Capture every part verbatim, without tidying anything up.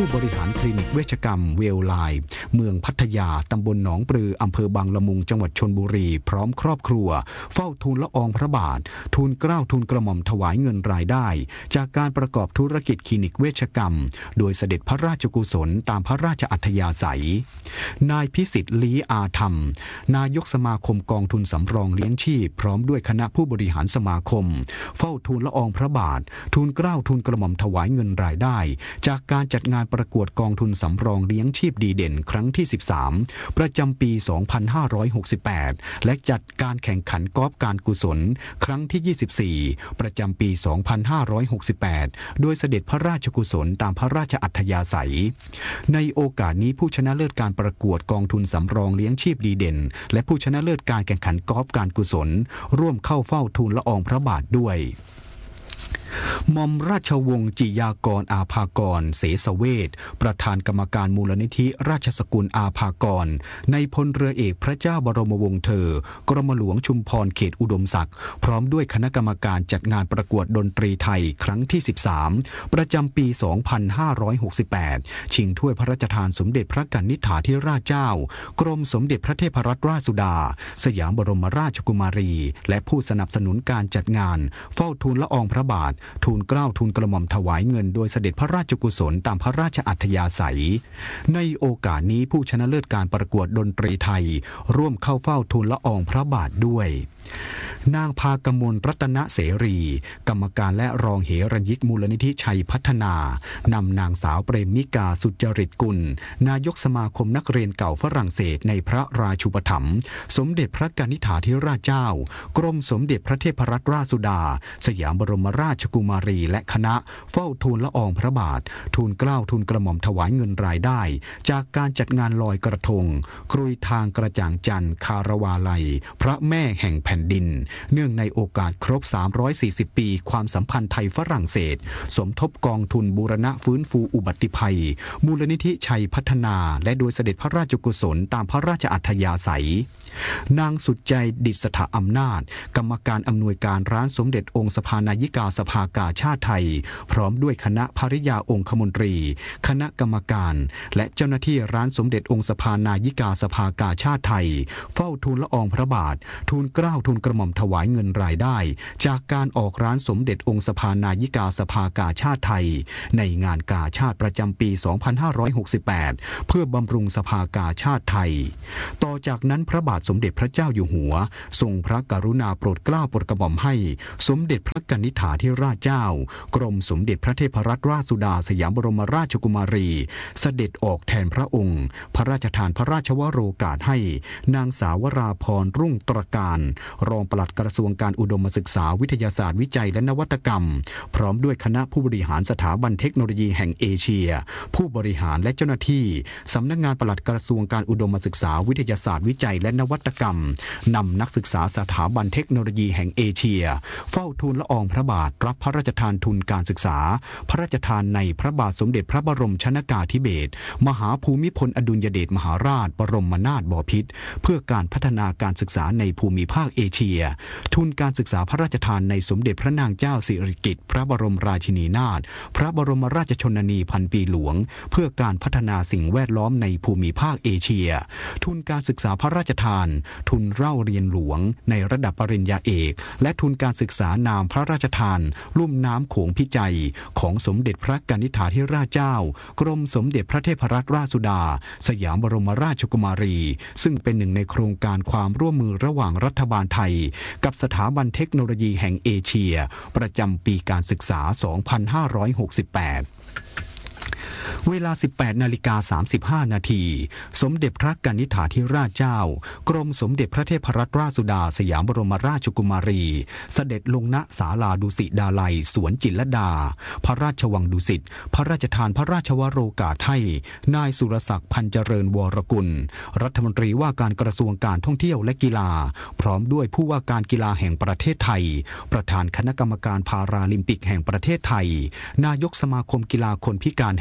ผู้บริหารคลินิกเวชกรรมเวลไลน์เมืองพัทยาตำบลหนองปลืออำเภอบางละมุงจังหวัดชลบุรีพร้อมครอบครัวเฝ้าทูลละอองพระบาททูลเกล้าทูลกระหม่อมถวายเงินรายได้จากการประกอบธุรกิจคลินิกเวชกรรมโดยเสด็จพระราชกุศลตามพระราชอัธยาศัยนายพิสิทธิ์ลี้อาธรรมนายกสมาคมกองทุนสำรองเลี้ยงชีพพร้อมด้วยคณะผู้บริหารสมาคมเฝ้าทูลละอองพระบาททูลเกล้าทูลกระหม่อมถวายเงินรายได้จากการจัดงานประกวดกองทุนสำรองเลี้ยงชีพดีเด่นครั้งที่สิบสามประจำปี สองพันห้าร้อยหกสิบแปด และจัดการแข่งขันกอล์ฟการกุศลครั้งที่ ยี่สิบสี่ ประจำปี สองพันห้าร้อยหกสิบแปด โดยเสด็จพระราชกุศลตามพระราชอัธยาศัยในโอกาสนี้ผู้ชนะเลิศการประกวดกองทุนสำรองเลี้ยงชีพดีเด่นและผู้ชนะเลิศการแข่งขันกอล์ฟการกุศลร่วมเข้าเฝ้าทูลละอองพระบาทด้วยหม่อมราชวงศ์จิยากรอาภากรเสสเวชประธานกรรมการมูลนิธิราชสกุลอาภากรในพลเรือเอกพระเจ้าบรมวงศ์เธอกรมหลวงชุมพรเขตอุดมศักดิ์พร้อมด้วยคณะกรรมการจัดงานประกวดดนตรีไทยครั้งที่สิบสามประจำปี สองพันห้าร้อยหกสิบแปด ชิงถ้วยพระราชทานสมเด็จพระกนิษฐาธิราชเจ้ากรมสมเด็จพระเทพรัตนราชสุดาสยามบรมราชกุมารีและผู้สนับสนุนการจัดงานเฝ้าทูลละอองพระบาททูลเกล้าทูลกระหม่อมถวายเงินโดยเสด็จพระราชกุศลตามพระราชอัธยาศัยในโอกาสนี้ผู้ชนะเลิศการประกวดดนตรีไทยร่วมเข้าเฝ้าทูลละอองพระบาทด้วยนางพากมลรัตนเสรีกรรมการและรองเหรัญยิกมูลนิธิชัยพัฒนานำนางสาวเปรมิกาสุจริตกุลนายกสมาคมนักเรียนเก่าฝรั่งเศสในพระราชูปถัมภ์สมเด็จพระกนิษฐาธิราชเจ้ากรมสมเด็จพระเทพรัตนราชสุดาสยามบรมราชกุมารีและคณะเฝ้าทูลละอองพระบาททูลเกล้าทูลกระหม่อมถวายเงินรายได้จากการจัดงานลอยกระทงกรุยทางกระจ่างจันทร์คารวาลัยพระแม่แห่งแผ่นดินเนื่องในโอกาสครบสามร้อยสี่สิบปีความสัมพันธ์ไทยฝรั่งเศสสมทบกองทุนบูรณะฟื้นฟูอุบัติภัยมูลนิธิชัยพัฒนาและโดยเสด็จพระราชกุศลตามพระราชอัธยาศัยนางสุดใจดิษฐาอำนาจกรรมการอำนวยการร้านสมเด็จองค์สภานายิกาสภากาชาติไทยพร้อมด้วยคณะภริยาองคมนตรีคณะกรรมการและเจ้าหน้าที่ร้านสมเด็จองค์สภานายิกาสภากาชาติไทยเฝ้าทูลละอองพระบาททูลเกล้าทูลกระหม่อมถวายเงินรายได้จากการออกร้านสมเด็จองค์สภานายิกาสภากาชาติไทยในงานกาชาติประจำปี สองพันห้าร้อยหกสิบแปด เพื่อบำรุงสภากาชาติไทยต่อจากนั้นพระบาทสมเด็จพระเจ้าอยู่หัวทรงพระกรุณาโปรดเกล้าโปรดกระหม่อมให้สมเด็จพระกนิษฐาธิราชเจ้ากรมสมเด็จพระเทพรัตนราชสุดาสยามบรมราชกุมารีเสด็จออกแทนพระองค์พระราชทานพระราชวโรกาสให้นางสาวราพรรุ่งตระการรองปลัดกระทรวงการอุดมศึกษาวิทยาศาสตร์วิจัยและนวัตกรรมพร้อมด้วยคณะผู้บริหารสถาบันเทคโนโลยีแห่งเอเชียผู้บริหารและเจ้าหน้าที่สำนักงานปลัดกระทรวงการอุดมศึกษาวิทยาศาสตร์วิจัยและนวัตกรรมนำนักศึกษาสถาบันเทคโนโลยีแห่งเอเชียเฝ้าทูลละอองพระบาทรับพระราชทานทุนการศึกษาพระราชทานในพระบาทสมเด็จพระบรมชนกาธิเบศรมหาภูมิพลอดุลยเดชมหาราชบรมนาถบพิตรเพื่อการพัฒนาการศึกษาในภูมิภาคเอเชียทุนการศึกษาพระราชทานในสมเด็จพระนางเจ้าสิริกิติ์พระบรมราชินีนาถพระบรมราชชนนีพันปีหลวงเพื่อการพัฒนาสิ่งแวดล้อมในภูมิภาคเอเชียทุนการศึกษาพระราชทานทุนเล่าเรียนหลวงในระดับปริญญาเอกและทุนการศึกษานามพระราชทานลุ่มน้ำโขงพิจัยของสมเด็จพระกนิษฐาธิราชเจ้ากรมสมเด็จพระเทพรัตนราชสุดาสยามบรมราชกุมารีซึ่งเป็นหนึ่งในโครงการความร่วมมือระหว่างรัฐบาลไทยกับสถาบันเทคโนโลยีแห่งเอเชียประจำปีการศึกษา สองพันห้าร้อยหกสิบแปดเวลา สิบแปดนาฬิกาสามสิบห้า นาทีสมเด็จพระกนิษฐาธิราชเจ้ากรมสมเด็จพระเทพรัตนราชสุดาสยามบรมราชกุมารีเสด็จลงณศาลาดุสิตดาลัยสวนจิตรลดาพระราชวังดุสิตพระราชทานพระราชวโรกาสให้นายสุรศักดิ์พันเจริญวรกุลรัฐมนตรีว่าการกระทรวงการท่องเที่ยวและกีฬาพร้อมด้วยผู้ว่าการกีฬาแห่งประเทศไทยประธานคณะกรรมการพาราลิมปิกแห่งประเทศไทยนายกสมาคมกีฬาคนพิการแห่งประเทศ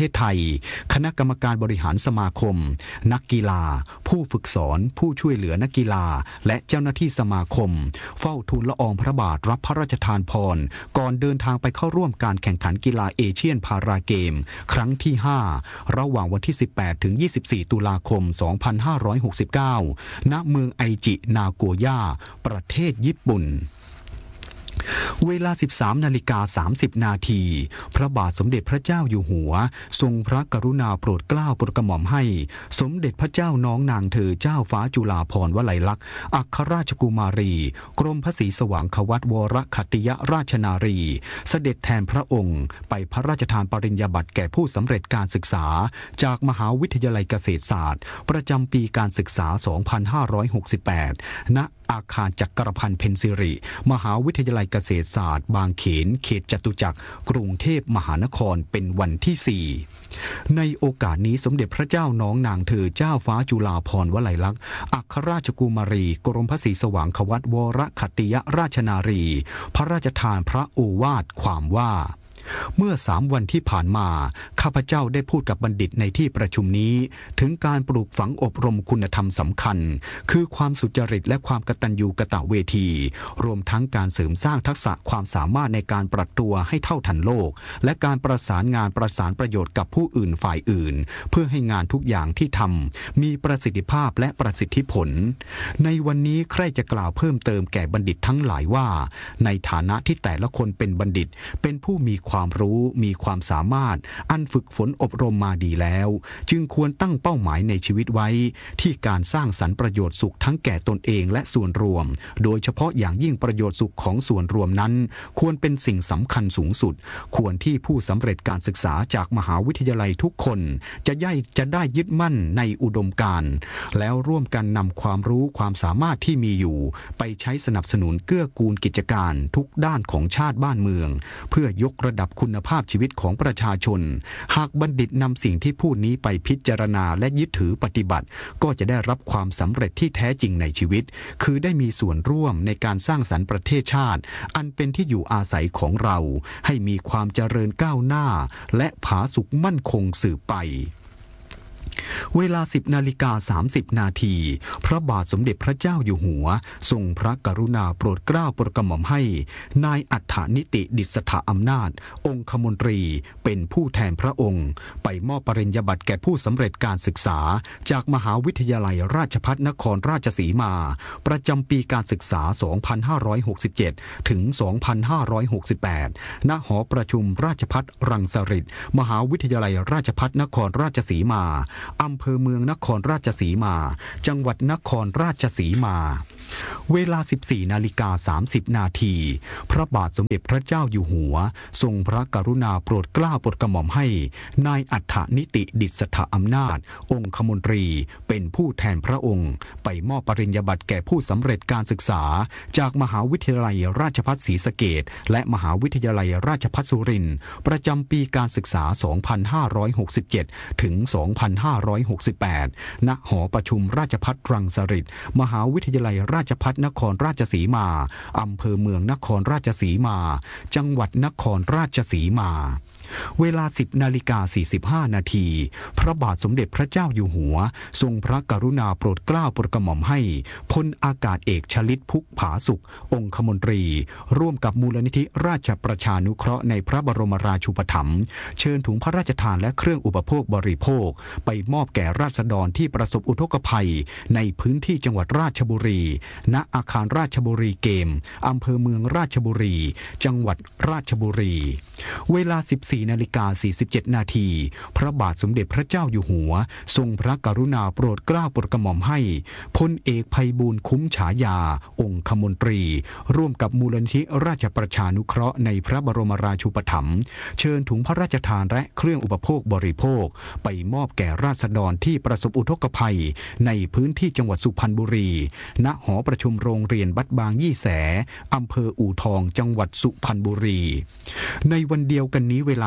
ศไทยคณะกรรมการบริหารสมาคมนักกีฬาผู้ฝึกสอนผู้ช่วยเหลือนักกีฬาและเจ้าหน้าที่สมาคมเฝ้าทูลละอองพระบาทรับพระราชทานพรก่อนเดินทางไปเข้าร่วมการแข่งขันกีฬาเอเชียนพาราเกมครั้งที่ห้าระหว่างวันที่สิบแปดถึงยี่สิบสี่ตุลาคมสองพันห้าร้อยหกสิบเก้าณเมืองไอจินาโกย่าประเทศญี่ปุ่นเวลา สิบสามนาฬิกาสามสิบนาทีพระบาทสมเด็จพระเจ้าอยู่หัวทรงพระกรุณาโปรดเกล้าโปรดกระหม่อมให้สมเด็จพระเจ้าน้องนางเธอเจ้าฟ้าจุฬาภรณ์วลัยลักษณ์อัครราชกุมารีกรมพระศรีสว่างควัตวรคัตติยราชนารีเสด็จแทนพระองค์ไปพระราชทานปริญญาบัตรแก่ผู้สำเร็จการศึกษาจากมหาวิทยาลัยเกษตรศาสตร์ประจำปีการศึกษา สองพันห้าร้อยหกสิบแปด ณอาคารจักรพันธ์เพ็ญศิริมหาวิทยาลัยเกษตรศาสตร์บางเขนเขตจตุจักรกรุงเทพมหานครเป็นวันที่สี่ในโอกาสนี้สมเด็จพระเจ้าน้องนางเธอเจ้าฟ้าจุฬาภรณ์วลัยลักษณ์อัครราชกุมารีกรมพระศรีสว่างควัตวรคัตติยราชนารีพระราชทานพระโอวาทความว่าเมื่อสามวันที่ผ่านมาข้าพเจ้าได้พูดกับบัณฑิตในที่ประชุมนี้ถึงการปลูกฝังอบรมคุณธรรมสำคัญคือความสุจริตและความกตัญญูกตเวทีรวมทั้งการเสริมสร้างทักษะความสามารถในการปรับตัวให้เท่าทันโลกและการประสานงานประสานประโยชน์กับผู้อื่นฝ่ายอื่นเพื่อให้งานทุกอย่างที่ทำมีประสิทธิภาพและประสิทธิผลในวันนี้ใครจะกล่าวเพิ่มเติมแก่บัณฑิตทั้งหลายว่าในฐานะที่แต่ละคนเป็นบัณฑิตเป็นผู้มีความความรู้มีความสามารถอันฝึกฝนอบรมมาดีแล้วจึงควรตั้งเป้าหมายในชีวิตไว้ที่การสร้างสรรค์ประโยชน์สุขทั้งแก่ตนเองและส่วนรวมโดยเฉพาะอย่างยิ่งประโยชน์สุขของส่วนรวมนั้นควรเป็นสิ่งสำคัญสูงสุดควรที่ผู้สำเร็จการศึกษาจากมหาวิทยาลัยทุกคนจะย่ายจะได้ยึดมั่นในอุดมการณ์แล้วร่วมกันนำความรู้ความสามารถที่มีอยู่ไปใช้สนับสนุนเกื้อกูลกิจการทุกด้านของชาติบ้านเมืองเพื่อยกระดับคุณภาพชีวิตของประชาชนหากบัณฑิตนำสิ่งที่พูดนี้ไปพิจารณาและยึดถือปฏิบัติก็จะได้รับความสำเร็จที่แท้จริงในชีวิตคือได้มีส่วนร่วมในการสร้างสรรค์ประเทศชาติอันเป็นที่อยู่อาศัยของเราให้มีความเจริญก้าวหน้าและผาสุกมั่นคงสืบไปเวลา สิบนาฬิกาสามสิบนาทีพระบาทสมเด็จพระเจ้าอยู่หัวทรงพระกรุณาโปรดเกล้าโปรดกระหม่อมให้นายอัฏฐนิติดิษฐอำนาจองคมนตรีเป็นผู้แทนพระองค์ไปมอบปริญญาบัตรแก่ผู้สำเร็จการศึกษาจากมหาวิทยาลัยราชภัฏนครราชสีมาประจำปีการศึกษา สองพันห้าร้อยหกสิบเจ็ด ถึง สองพันห้าร้อยหกสิบแปด ณ หอประชุมราชภัฏรังสฤษฎ์มหาวิทยาลัยราชภัฏนครราชสีมาอำเภอเมืองนครราชสีมาจังหวัดนครราชสีมาเวลา สิบสี่นาฬิกาสามสิบนาทีพระบาทสมเด็จพระเจ้าอยู่หัวทรงพระกรุณาโปรดเกล้าโปรดกระหม่อมให้นายอัฏฐนิติดิษฐอำนาจองคมนตรีเป็นผู้แทนพระองค์ไปมอบปริญญาบัตรแก่ผู้สำเร็จการศึกษาจากมหาวิทยาลัยราชภัฏศรีสะเกษและมหาวิทยาลัยราชภัฏสุรินทร์ประจำปีการศึกษา สองพันห้าร้อยหกสิบเจ็ด ถึง สองพันห้าร้อยหกสิบแปด ณ หอประชุมราชภัฏรังสฤษฎ์มหาวิทยาลัยราชภัฏนครราชสีมาอำเภอเมืองนครราชสีมาจังหวัดนครราชสีมาเวลา สิบนาฬิกาสี่สิบห้านาทีพระบาทสมเด็จพระเจ้าอยู่หัวทรงพระกรุณาโปรดเกล้าโปรดกระหม่อมให้พลอากาศเอกชลิตพุกผาสุของคมนตรีร่วมกับมูลนิธิราชประชานุเคราะห์ในพระบรมราชูปถัมภ์เชิญถุงพระราชทานและเครื่องอุปโภคบริโภคไปมอบแก่ราษฎรที่ประสบอุทกภัยในพื้นที่จังหวัดราชบุรีณอาคารราชบุรีเกมอำเภอเมืองราชบุรีจังหวัดราชบุรีเวลา สิบสี่นาฬิกาสี่สิบเจ็ดนาทีพระบาทสมเด็จพระเจ้าอยู่หัวทรงพระกรุณาโปรดเกล้าโปรดกระหม่อมให้พลเอกไพบูลย์คุ้มฉายาองคมนตรีร่วมกับมูลนิธิราชประชานุเคราะห์ในพระบรมราชูปถัมภ์เชิญถุงพระราชทานและเครื่องอุปโภคบริโภคไปมอบแก่ราษฎรที่ประสบอุทกภัยในพื้นที่จังหวัดสุพรรณบุรีณหอประชุมโรงเรียนวัดบางยี่แสอำเภออู่ทองจังหวัดสุพรรณบุรีในวันเดียวกันนี้เวลา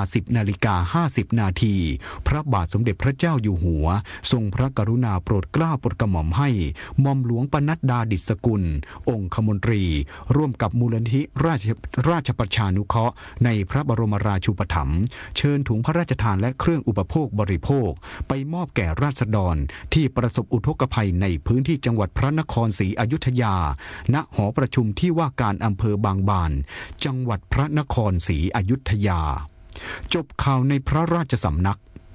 า สิบนาฬิกาห้าสิบนาทีพระบาทสมเด็จพระเจ้าอยู่หัวทรงพระกรุณาโปรดเกล้าโปรดกระหม่อมให้หม่อมหลวงปนัดดาดิษฐกุลองคมนตรีร่วมกับมูลนิธิราชราชประชานุเคราะห์ในพระบรมราชูปถัมภ์เชิญถุงพระราชทานและเครื่องอุปโภคบริโภคไปมอบแก่ราษฎรที่ประสบอุทกภัยในพื้นที่จังหวัดพระนครศรีอยุธยาณหอประชุมที่ว่าการอำเภอบางบานจังหวัดพระนครศรีอยุธยาจบข่าวในพระราชสำนัก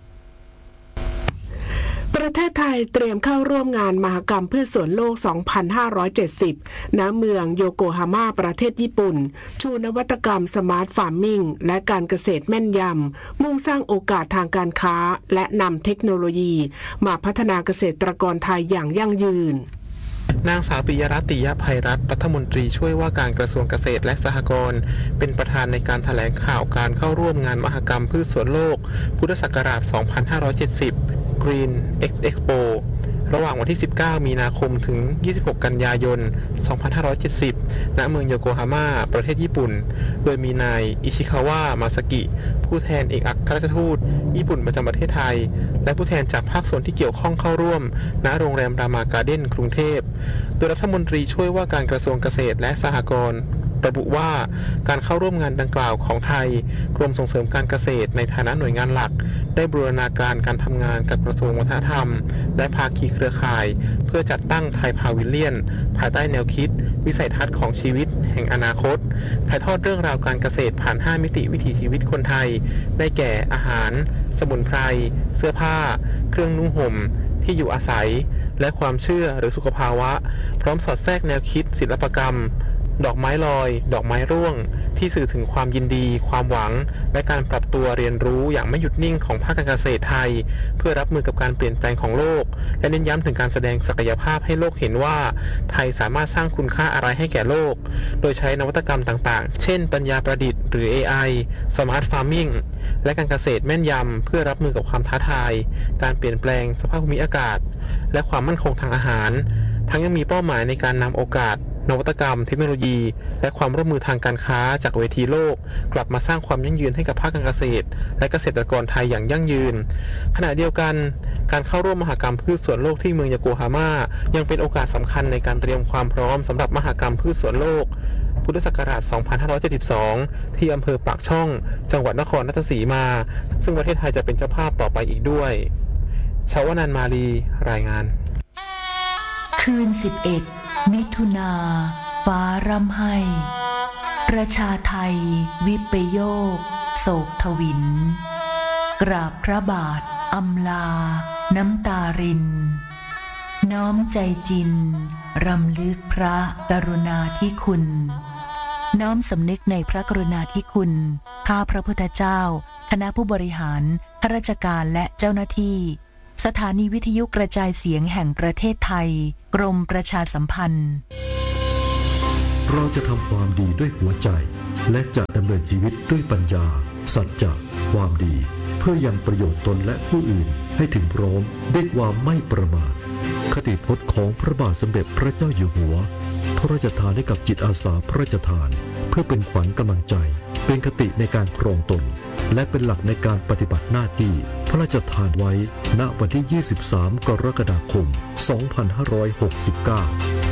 ประเทศไทยเตรียมเข้าร่วมงานมหกรรมพืชสวนโลก สองพันห้าร้อยเจ็ดสิบ ณ เมืองโยโกฮาม่าประเทศญี่ปุ่นชูนวัตกรรมสมาร์ทฟาร์มมิ่งและการเกษตรแม่นยำมุ่งสร้างโอกาสทางการค้าและนำเทคโนโลยีมาพัฒนาเกษตรกรไทยอย่างยั่งยืนนางสาวปิยรัตน์ ติยภัยรัตน์รัฐมนตรีช่วยว่าการกระทรวงเกษตรและสหกรณ์เป็นประธานในการแถลงข่าวการเข้าร่วมงานมหกรรมพืชสวนโลกพุทธศักราช สองพันห้าร้อยเจ็ดสิบ Green X Expo ระหว่างวันที่ สิบเก้า มีนาคมถึง ยี่สิบหก กันยายน สองพันห้าร้อยเจ็ดสิบ ณ เมืองโยโกฮาม่าประเทศญี่ปุ่นโดยมีนายอิชิคาวะ มาซากิ ผู้แทนเอกอัครราชทูตญี่ปุ่นประจำประเทศไทยและผู้แทนจากภาคส่วนที่เกี่ยวข้องเข้าร่วมณ โรงแรมรามาการ์เด้นกรุงเทพโดยรัฐมนตรีช่วยว่าการกระทรวงเกษตรและสหกรณ์ระบุว่าการเข้าร่วมงานดังกล่าวของไทยกรมส่งเสริมการเกษตรในฐานะหน่วยงานหลักได้บูรณาการการทำงานกับกระทรวงวัฒนธรรมและภาคีเครือข่ายเพื่อจัดตั้งไทยพาวิลเลียนภายใต้แนวคิดวิสัยทัศน์ของชีวิตแห่งอนาคตถ่ายทอดเรื่องราวการเกษตรผ่านห้ามิติวิถีชีวิตคนไทยได้แก่อาหารสมุนไพรเสื้อผ้าเครื่องนุ่งห่มที่อยู่อาศัยและความเชื่อหรือสุขภาวะพร้อมสอดแทรกแนวคิดศิลปกรรมดอกไม้ลอยดอกไม้ร่วงที่สื่อถึงความยินดีความหวังและการปรับตัวเรียนรู้อย่างไม่หยุดนิ่งของภาคการเกษตรไทยเพื่อรับมือกับการเปลี่ยนแปลงของโลกและเน้นย้ำถึงการแสดงศักยภาพให้โลกเห็นว่าไทยสามารถสร้างคุณค่าอะไรให้แก่โลกโดยใช้นวัตกรรมต่างๆเช่นปัญญาประดิษฐ์หรือ เอ ไอ Smart Farming และการเกษตรแม่นยำเพื่อรับมือกับความท้าทายการเปลี่ยนแปลงสภาพภูมิอากาศและความมั่นคงทางอาหารทั้งยังมีเป้าหมายในการนำโอกาสนวัตกรรมเทคโนโลยีและความร่วมมือทางการค้าจากเวทีโลกกลับมาสร้างความยั่งยืนให้กับภาคการเกษตรและเกษตรกรไทยอย่างยั่งยืนขณะเดียวกันการเข้าร่วมมหกรรมพืชสวนโลกที่เมืองโยโกฮาม่ายังเป็นโอกาสสำคัญในการเตรียมความพร้อมสำหรับมหกรรมพืชสวนโลกพุทธศักราช สองพันห้าร้อยเจ็ดสิบสอง ที่อำเภอปากช่องจังหวัดนครราชสีมาซึ่งประเทศไทยจะเป็นเจ้าภาพต่อไปอีกด้วยชาวนันมาลีรายงานคืนสิบเอ็ดมิถุนาฟ้าร่ำไห้ประชาไทยวิปโยคโศกทวินกราบพระบาทอำลาน้ำตารินน้อมใจจินรำลึกพระกรุณาธิคุณน้อมสำนึกในพระกรุณาธิคุณข้าพระพุทธเจ้าคณะผู้บริหารข้าราชการและเจ้าหน้าที่สถานีวิทยุกระจายเสียงแห่งประเทศไทยกรมประชาสัมพันธ์เราจะทำความดีด้วยหัวใจและจะดำเนินชีวิตด้วยปัญญาสัจจะความดีเพื่อยังประโยชน์ตนและผู้อื่นให้ถึงพร้อมด้วยความไม่ประมาทคติพจน์ของพระบาทสมเด็จพระเจ้าอยู่หัวพระราชทานให้กับจิตอาสาพระราชทานเพื่อเป็นขวัญกำลังใจเป็นคติในการครองตนและเป็นหลักในการปฏิบัติหน้าที่พระราชทานไว้ณวันที่ ยี่สิบสาม กรกฎาคม สองพันห้าร้อยหกสิบเก้า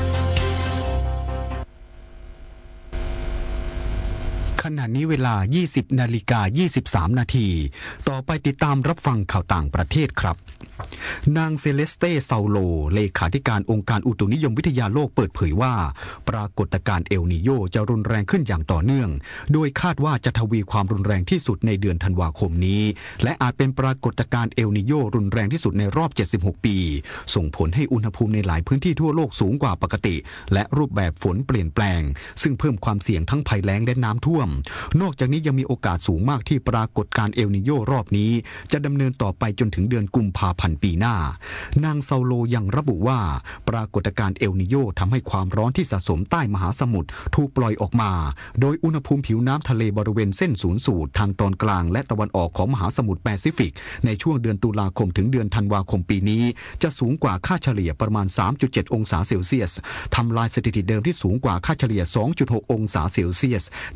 ขณะนี้เวลา ยี่สิบนาฬิกายี่สิบสามนาทีต่อไปติดตามรับฟังข่าวต่างประเทศครับนางเซเลสเต้เซาโลเลขาธิการองค์การอุตุนิยมวิทยาโลกเปิดเผยว่าปรากฏการณ์เอลนีโญจะรุนแรงขึ้นอย่างต่อเนื่องโดยคาดว่าจะทวีความรุนแรงที่สุดในเดือนธันวาคมนี้และอาจเป็นปรากฏการณ์เอลนีโญรุนแรงที่สุดในรอบเจ็ดสิบหกปีส่งผลให้อุณหภูมิในหลายพื้นที่ทั่วโลกสูงกว่าปกติและรูปแบบฝนเปลี่ยนแปลงซึ่งเพิ่มความเสี่ยงทั้งภัยแล้งและน้ำท่วมนอกจากนี้ยังมีโอกาสสูงมากที่ปรากฏการณ์เอลนีโญรอบนี้จะดำเนินต่อไปจนถึงเดือนกุมภาพันธ์ปีหน้านางเซาโลยังระบุว่าปรากฏการณ์เอลนีโญทำให้ความร้อนที่สะสมใต้มหาสมุทรถูกปล่อยออกมาโดยอุณหภูมิผิวน้ำทะเลบริเวณเส้นศูนย์สูตรทางตอนกลางและตะวันออกของมหาสมุทรแปซิฟิกในช่วงเดือนตุลาคมถึงเดือนธันวาคมปีนี้จะสูงกว่าค่าเฉลี่ยประมาณ สามจุดเจ็ด องศาเซลเซียสทำลายสถิติเดิมที่สูงกว่าค่าเฉลี่ย สองจุดหก องศาเซลเซียสในช่วงปี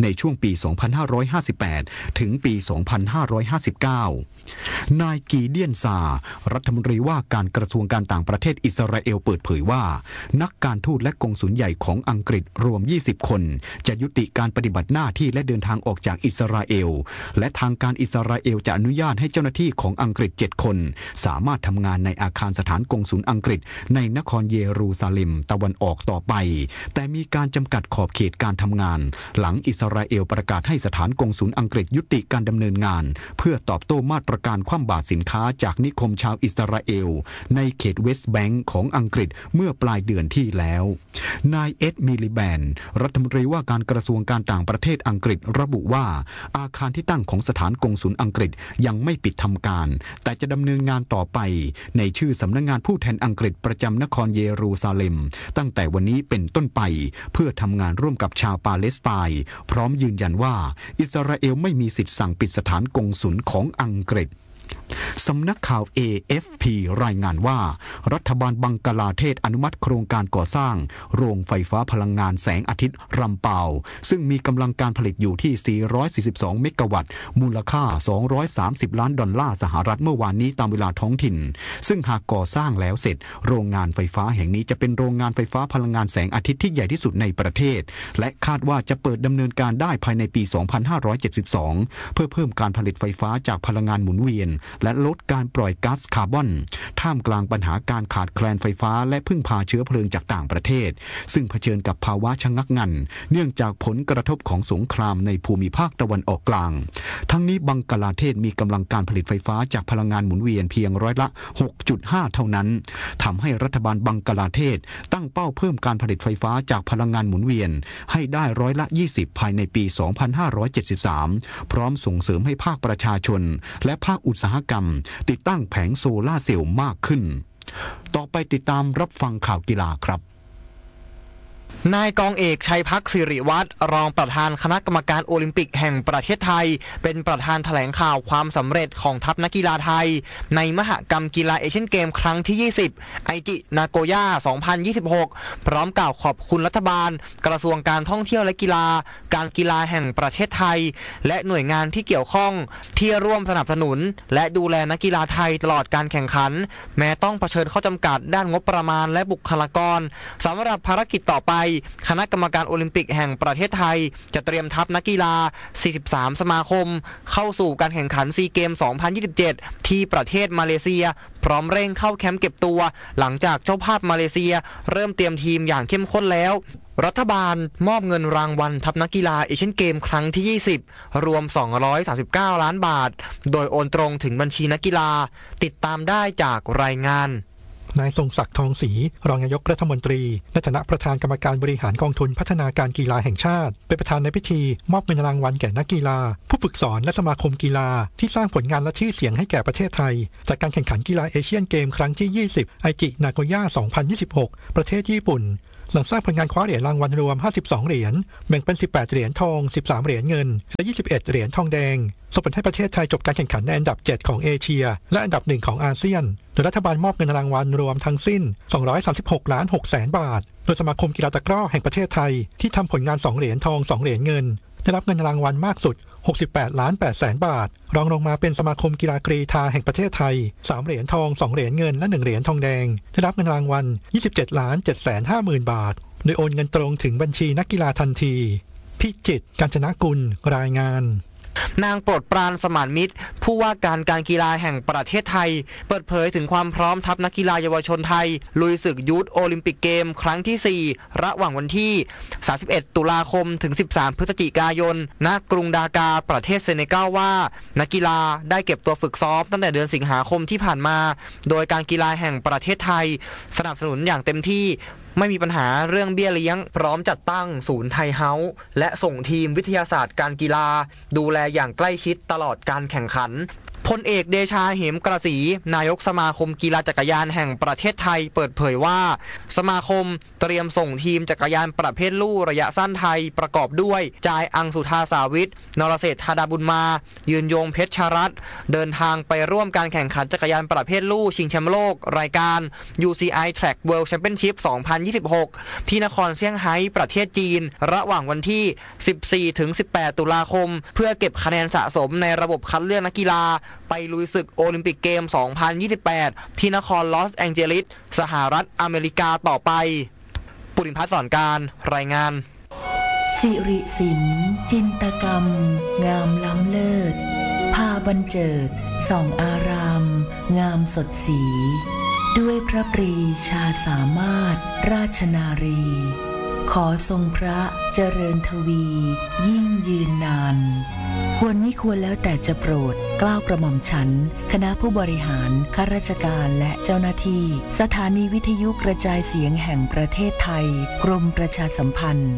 สองพันห้าร้อยห้าสิบแปด ถึงปี สองพันห้าร้อยห้าสิบเก้า นายกีเดียนซารัฐมนตรีว่าการกระทรวงการต่างประเทศอิสราเอลเปิดเผยว่านักการทูตและกงสุลใหญ่ของอังกฤษรวม ยี่สิบ คนจะยุติการปฏิบัติหน้าที่และเดินทางออกจากอิสราเอลและทางการอิสราเอลจะอนุญาตให้เจ้าหน้าที่ของอังกฤษ เจ็ด คนสามารถทำงานในอาคารสถานกงสุลอังกฤษในนครเยรูซาเล็มตะวันออกต่อไปแต่มีการจำกัดขอบเขตการทำงานหลังอิสราเอลประกาศให้สถานกงสุลอังกฤษยุติการดำเนินงานเพื่อตอบโต้มาตรการคว่ำบาตรสินค้าจากนิคมชาวอิสราเอลในเขตเวสต์แบงก์ของอังกฤษเมื่อปลายเดือนที่แล้วนายเอ็ดมิลิแบนรัฐมนตรีว่าการกระทรวงการต่างประเทศอังกฤษระบุว่าอาคารที่ตั้งของสถานกงสุลอังกฤษยังไม่ปิดทำการแต่จะดำเนินงานต่อไปในชื่อสำนักงานผู้แทนอังกฤษประจำนครเยรูซาเล็มตั้งแต่วันนี้เป็นต้นไปเพื่อทำงานร่วมกับชาวปาเลสไตน์พร้อมยืนยันว่าอิสราเอลไม่มีสิทธิสั่งปิดสถานกงสุลของอังกฤษสำนักข่าว เอ เอฟ พี รายงานว่ารัฐบาลบังกลาเทศอนุมัติโครงการก่อสร้างโรงไฟฟ้าพลังงานแสงอาทิตย์รำเปาซึ่งมีกำลังการผลิตอยู่ที่ สี่ร้อยสี่สิบสอง เมกะวัตต์มูลค่า สองร้อยสามสิบ ล้านดอลลาร์สหรัฐเมื่อวานนี้ตามเวลาท้องถิ่นซึ่งหากก่อสร้างแล้วเสร็จโรงงานไฟฟ้าแห่งนี้จะเป็นโรงงานไฟฟ้าพลังงานแสงอาทิตย์ที่ใหญ่ที่สุดในประเทศและคาดว่าจะเปิดดำเนินการได้ภายในปี สองพันห้าร้อยเจ็ดสิบสอง เพื่อเพิ่มการผลิตไฟฟ้าจากพลังงานหมุนเวียนและลดการปล่อยก๊าซคาร์บอนท่ามกลางปัญหาการขาดแคลนไฟฟ้าและพึ่งพาเชื้อเพลิงจากต่างประเทศซึ่งเผชิญกับภาวะชะงักงันเนื่องจากผลกระทบของสงครามในภูมิภาคตะวันออกกลางทั้งนี้บังกลาเทศมีกำลังการผลิตไฟฟ้าจากพลังงานหมุนเวียนเพียงร้อยละ หกจุดห้า เท่านั้นทำให้รัฐบาลบังกลาเทศตั้งเป้าเพิ่มการผลิตไฟฟ้าจากพลังงานหมุนเวียนให้ได้ร้อยละ ยี่สิบ ภายในปี สองพันห้าร้อยเจ็ดสิบสาม พร้อมส่งเสริมให้ภาคประชาชนและภาคอุตสาหกรรมติดตั้งแผงโซล่าร์เซลล์มากขึ้นต่อไปติดตามรับฟังข่าวกีฬาครับนายกองเอกชัยพักสิริวัฒน์รองประธานคณะกรรมการโอลิมปิกแห่งประเทศไทยเป็นประธานแถลงข่าวความสำเร็จของทัพนักกีฬาไทยในมหกรรมกีฬาเอเชียนเกมครั้งที่ยี่สิบไอจินาโกย่าสองพันยี่สิบหกพร้อมกล่าวขอบคุณรัฐบาลกระทรวงการท่องเที่ยวและกีฬาการกีฬาแห่งประเทศไทยและหน่วยงานที่เกี่ยวข้องที่ร่วมสนับสนุนและดูแลนักกีฬาไทยตลอดการแข่งขันแม้ต้องเผชิญข้อจำกัดด้านงบประมาณและบุคลากรสำหรับภารกิจต่อไปคณะกรรมการโอลิมปิกแห่งประเทศไทยจะเตรียมทัพนักกีฬาสี่สิบสามสมาคมเข้าสู่การแข่งขันซีเกมสองพันยี่สิบเจ็ดที่ประเทศมาเลเซียพร้อมเร่งเข้าแคมป์เก็บตัวหลังจากเจ้าภาพมาเลเซียเริ่มเตรียมทีมอย่างเข้มข้นแล้วรัฐบาลมอบเงินรางวัลทัพนักกีฬาเอเชียนเกมครั้งที่ยี่สิบรวมสองร้อยสามสิบเก้าล้านบาทโดยโอนตรงถึงบัญชีนักกีฬาติดตามได้จากรายงานนายทรงศักดิ์ทองศรีรองนายกรัฐมนตรีในฐานะประธานกรรมการบริหารกองทุนพัฒนาการกีฬาแห่งชาติเป็นประธานในพิธีมอบเงินรางวัลแก่นักกีฬาผู้ฝึกสอนและสมาคมกีฬาที่สร้างผลงานและชื่อเสียงให้แก่ประเทศไทยจากการแข่งขันกีฬาเอเชียนเกมครั้งที่ยี่สิบไอจินาโกย่าสองพันยี่สิบหกประเทศญี่ปุ่นหลังสร้างผลงานคว้าเหรียญรางวัลรวมห้าสิบสองเหรียญแบ่งเป็นสิบแปดเหรียญทองสิบสามเหรียญเงินและยี่สิบเอ็ดเหรียญทองแดงส่งผลให้ประเทศไทยจบการแข่งขันในอันดับเจ็ดของเอเชียและอันดับหนึ่งของอาเซียนโดยรัฐบาลมอบเงินรางวัลรวมทั้งสิ้นสองร้อยสามสิบหกล้านหกแสนบาทโดยสมาคมกีฬาตะกร้อแห่งประเทศไทยที่ทำผลงานสองเหรียญทองสองเหรียญเงินได้รับเงินรางวัลมากสุดหกสิบแปดล้านแปดแสนบาทรองลงมาเป็นสมาคมกีฬากรีฑาแห่งประเทศไทยสามเหรียญทองสองเหรียญเงินและหนึ่งเหรียญทองแดงได้รับเงินรางวัลยี่สิบเจ็ดล้านเจ็ดแสนห้าหมื่นบาทโดยโอนเงินตรงถึงบัญชีนักกีฬาทันทีพิจิตร กาญจนกุลรายงานนางโปรดปรานสมานมิตรผู้ว่าการการกีฬาแห่งประเทศไทยเปิดเผยถึงความพร้อมทัพนักกีฬาเยาวชนไทยลุยศึกยูทโอลิมปิกเกมครั้งที่สี่ระหว่างวันที่สามสิบเอ็ดตุลาคมถึงสิบสามพฤศจิกายนณกรุงดากาประเทศเซเนกัลว่านักกีฬาได้เก็บตัวฝึกซ้อมตั้งแต่เดือนสิงหาคมที่ผ่านมาโดยการกีฬาแห่งประเทศไทยสนับสนุนอย่างเต็มที่ไม่มีปัญหาเรื่องเบี้ยเลี้ยงพร้อมจัดตั้งศูนย์ไทยเฮ้าส์และส่งทีมวิทยาศาสตร์การกีฬาดูแลอย่างใกล้ชิดตลอดการแข่งขันผพลเอกเดชาเหมกระสีนายกสมาคมกีฬาจักรยานแห่งประเทศไทยเปิดเผยว่าสมาคมเตรียมส่งทีมจักรยานประเภทลู่ระยะสั้นไทยประกอบด้วยจายอังสุธาสาวิทนรเศรษฐธาดาบุญมายืนยงเพชรชรัตน์เดินทางไปร่วมการแข่งขันจักรยานประเภทลู่ชิงแชมป์โลกรายการ ยู ซี ไอ Track World Championship สองพันยี่สิบหกที่นครเซี่ยงไฮ้ประเทศจีนระหว่างวันที่ สิบสี่ถึงสิบแปด ตุลาคมเพื่อเก็บคะแนนสะสมในระบบคัดเลือกนักกีฬาไปลุยศึกโอลิมปิกเกม สองพันยี่สิบแปด ที่นครลอสแองเจลิสสหรัฐอเมริกาต่อไปปุริพัฒน์สอนการรายงานสิริศิลป์จินตกรรมงามล้ำเลิศพาบรรเจิดส่องอารามงามสดสีด้วยพระปรีชาสามารถราชนารีขอทรงพระเจริญทวียิ่งยืนนานควรมิควรแล้วแต่จะโปรดเกล้ากระหม่อมฉันคณะผู้บริหารข้าราชการและเจ้าหน้าที่สถานีวิทยุกระจายเสียงแห่งประเทศไทยกรมประชาสัมพันธ์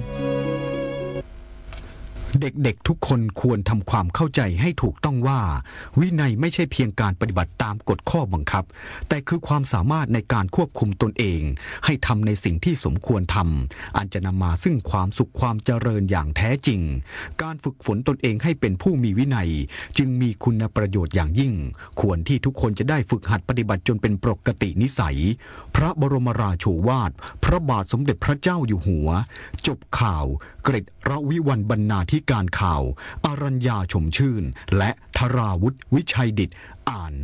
เด็กๆทุกคนควรทำความเข้าใจให้ถูกต้องว่าวินัยไม่ใช่เพียงการปฏิบัติตามกฎข้อบังคับแต่คือความสามารถในการควบคุมตนเองให้ทำในสิ่งที่สมควรทำอันจะนำมาซึ่งความสุขความเจริญอย่างแท้จริงการฝึกฝนตนเองให้เป็นผู้มีวินัยจึงมีคุณประโยชน์อย่างยิ่งควรที่ทุกคนจะได้ฝึกหัดปฏิบัติจนเป็นปกตินิสัยพระบรมราโชวาทพระบาทสมเด็จพระเจ้าอยู่หัวจบข่าวเกร็ดระวิวรรณบรรณาธิการข่าวอรัญญาชมชื่นและธราวุฒิวิชัยดิษฐ์อ่าน